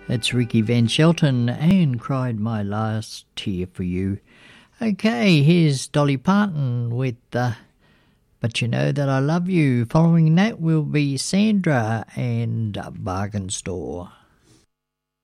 It's Ricky Van Shelton and Cried My Last Tear for You. Okay, here's Dolly Parton with But You Know That I Love You. Following that will be Sandra and Bargain Store.